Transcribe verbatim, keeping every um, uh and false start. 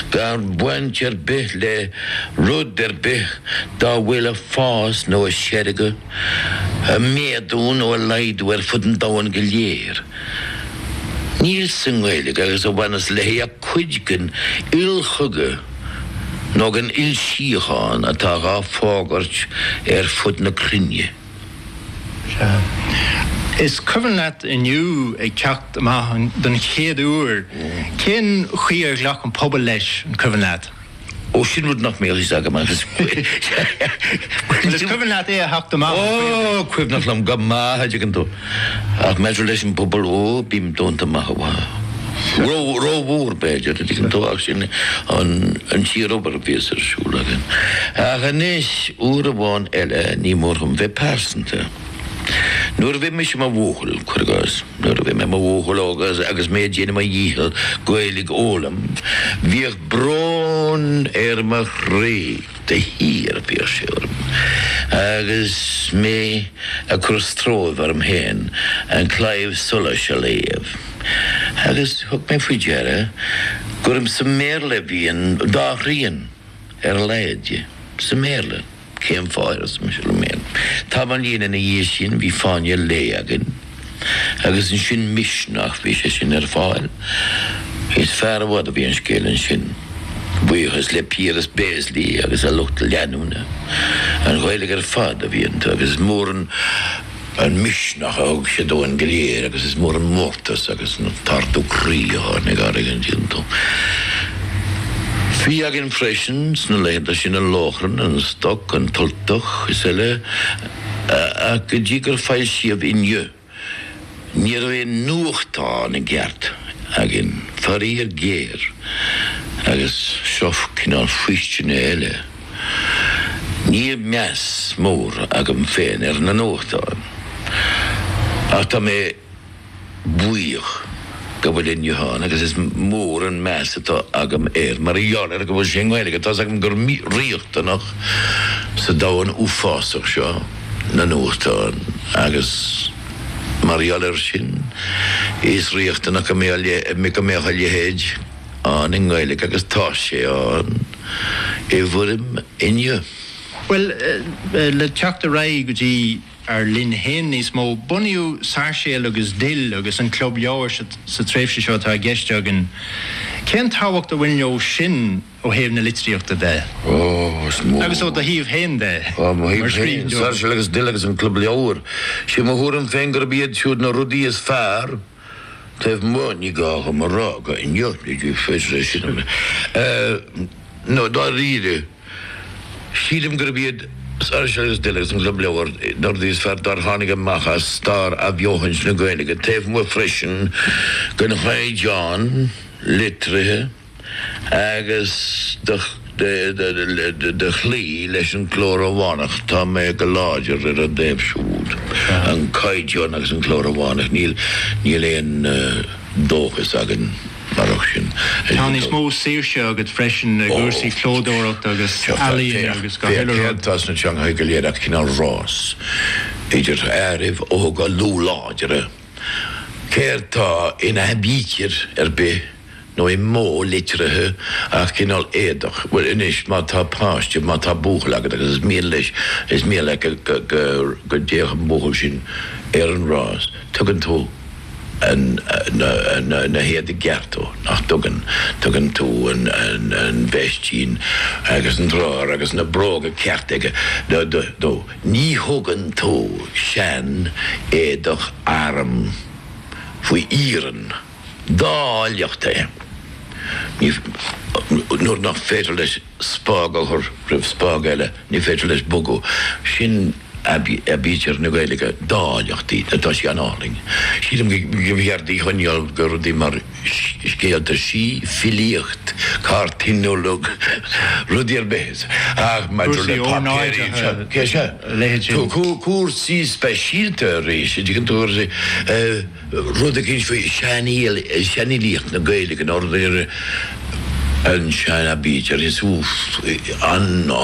Gan bwaintir beth le rud er beth da wil a fas no a sherige a meadún o a leid wer fudden dawan gelier. Níl syngweilig agus o wanas le a cuidgen ilchuge nog an ilsíchan a ta ga fágart er fud na crinne. Is Covenant in you a cacht mahan den chéadúr. Cén chuir glach an pobl leis an Covenant? O sin rud nach mél is aga man. Is Covenant é a hacht am O, cuib nach lam gam ma ha jigan to. Ach medru leis an pobl o bim donta ma hawa. Ro ro wór beidja dat ik to ach sin an an tír ober bísar sjúlagan. Ach anis úra bháin eile ní morgum ve persente. Nur vi mis ma vóhol kurgas. Nur vi ma vóhol agus agus me gene ma yihel goelig ólam. Wir bron er ma ré de hier bírsjörm. Agus me a krostro varm hen en Clive sulla shalev. Agus hok me fujere gurum semerle vien da rien er leidje. Semerle. Céim fáiras me se lumén. Tá man líana na dhéisisin bhí fáinne léagan. Agus an sin misnach bhí sé sin ar fáil. Is fear bhd a bhí an scélan sin. Buíochas le píras béslí agus a lucht leanúna. An gháilig ar fad a bhíon agus mór an an misnach a hug sé dó an gléir agus is mór an mórtas agus an tartú crí a hánig arigan tíntó. Fi agin freshen, sna leida sin a lochran, an stoc, an tultoch, is ele, ac y digar ffail siaf inio. Nir o ein nuchtá yn y gert, agin ffarir ger, agus siof cynal fwystion ele. Nir mes môr ag am fen er na nuchtá. A ta me bwych, gabelin Johan, agus is mór an mes atá agam er, mar i janar go bhfuil séngweilig, atá agam gur ríochtanach sa dáin úfásach seo na nuachtáin, agus mar i janar sin is ríochtanach a mé go mécha léhéid an ingweilig agus tá sé an e bhurim inniu. Well, uh, le teach a rai go dtí ar linn hen is mó buniu sarséal agus dil agus an club leabhar sa tréimhse seo tá geisteagan. Cén táhacht a bhainleo sin ó héamh na litríochta de? Oh, is mór. Agus ó da híomh hen de? Oh, mo híomh hen, sarséal agus dil agus an club leabhar. Si mo húram féngar bíad siúd na rudí is fearr, taobh móni gácha mar rága in jo, ní féisre sin. No, dá ríide. Sílim gur bíad sarséal agus dil agus an club leabhar, dar dís fearr dar hánig amach a star a bheochans na gailige. Taobh mo freisin gan chaid John litrithe agus de de de de de chlí leis an chlóramhánach tá mé go láidir ar a déimhsúd. An chaid John agus an chlóramhánach níl níl éon dóchas agan marach sin. Tá is mó saoirse agus freisin a gúrsaí chlódóireacht agus alíonn agus go heileach. Tás na teanga go léireach cinál rás. Idir airibh ó go lú láidire. Céir tá ina bítir ar be nó i mó litrithe ach cinál éadach. Well, inis má tá páiste, má tá búchlagad agus is mé leis, is mé le go déach an búchal sin ar an rás. Tugann tú en na na na hede gerto nach dogen dogen to en en en vestin agus en drar agus na broge kertige do do do ni hogen to shan e doch arm fu iren dáljachte ni nur nach feteles spagel rif spagele ni feteles bogo shin Abi abítir na gailige dálachtaí atá sí an áling. Sílam gheardaí chuineal gur dí mar scéalta sí filíocht cartinolog rudí ar béis. Ach, maidir le papéirí. Céise? Cúr sí speisialta rééis, dí gan túr rud a cinn fú seanílíocht na gailige an ordair an sean abítir is úf an